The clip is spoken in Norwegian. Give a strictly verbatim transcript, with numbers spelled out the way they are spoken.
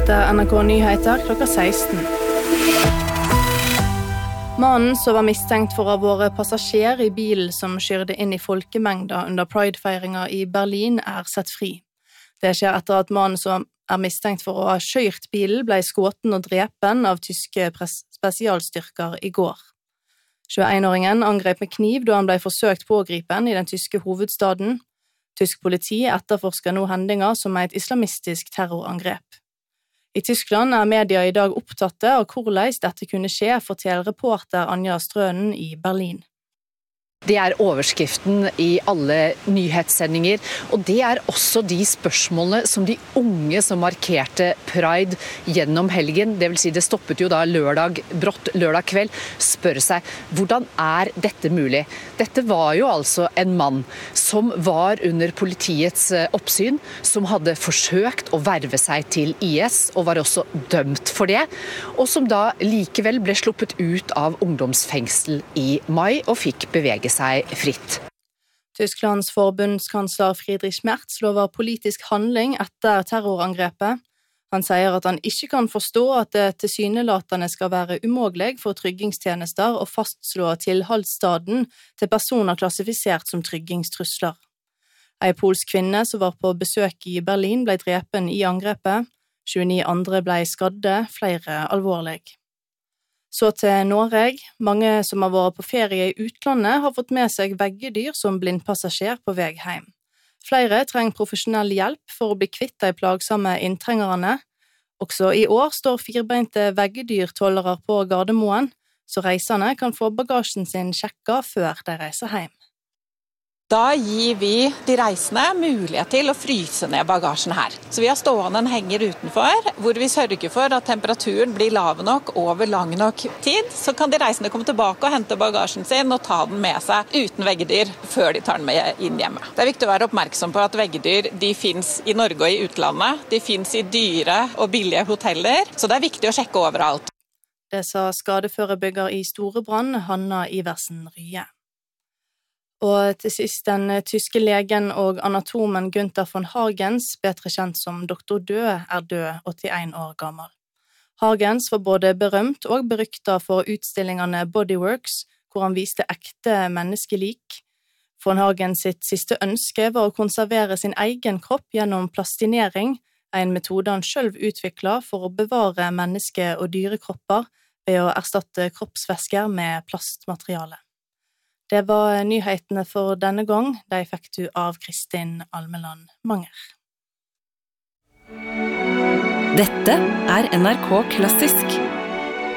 heter N R K Nyheter klokka seksten. Mannen som var mistenkt for å ha vært passasjer i bilen som kjørte inn i folkemengda under Pride-feiringa i Berlin, er sett fri. Det skjer etter at mannen som er mistenkt for å ha kjørt bilen ble skåten og drepen av tyske spesialstyrker i går. tjueén-åringen angrep med kniv da han ble forsøkt pågripen i den tyske hovedstaden. Tysk politi etterforsker nå hendinga som et islamistisk terrorangrep. I Tyskland er media i dag opptatte av hvordan dette kunne skje, forteller reporter Anja Strønen i Berlin. Det er overskriften i alle nyhetssendinger, og det er også de spørsmålene som de unge som markerte Pride gjennom helgen, det vil si det stoppet jo da lørdag, brått lørdag kveld, spør seg, hvordan er dette mulig? Dette var jo altså en mann som var under politiets oppsyn, som hadde forsøkt å verve seg til I S, og var også dømt for det, og som da likevel ble sluppet ut av ungdomsfengsel i mai og fikk bevege seg fritt. Tysklands forbundskansler Friedrich Merz lover politisk handling etter terrorangrepet. Han sier at han ikke kan forstå at det tilsynelatende skal være umulig for tryggingstjenester å fastslå tilholdsstaden til personer klassifisert som tryggingstrusler. En polsk kvinne som var på besøk i Berlin ble drepen i angrepet. tjueni andre ble skadde, flere alvorlig. Så til Norge. Mange som har vært på ferie i utlandet har fått med seg veggedyr som blindpassasjer på vei hjem. Flere trenger profesjonell hjelp for å bli kvitt de plagsomme inntrengerne. Også i år står firbeinte veggedyrtollere på Gardermoen, så reisende kan få bagasjen sin sjekket før de reiser hjem. Da gir vi de reisende mulighet til å fryse ned bagasjen her. Så vi har stående en henger utenfor, hvor vi sørger for at temperaturen blir lav nok over lang nok tid. Så kan de reisende komme tilbake og hente bagasjen sin og ta den med seg uten veggedyr før de tar den med inn hjemme. Det er viktig å være oppmerksom på at veggedyr de finnes i Norge og i utlandet. De finnes i dyre og billige hoteller, så det er viktig å sjekke overalt. Det sa skadeforebygger i Storebrand, Hanna Iversen Rye. Og til sist den tyske legen og anatomen Günther von Hagens, bedre kjent som doktor Død, er død, åttien år gammel. Hagens var både berømt og beryktet for utstillingene Bodyworks, hvor han viste ekte menneskelik. Von Hagens sitt siste ønske var å konservere sin egen kropp gjennom plastinering, en metode han selv utviklet for å bevare menneske- og dyrekropper ved å erstatte kroppsvæsker med plastmateriale. Det var nyhetene for denne gang. De fikk du av Kristin Almeland Manger. Dette er N R K Klassisk.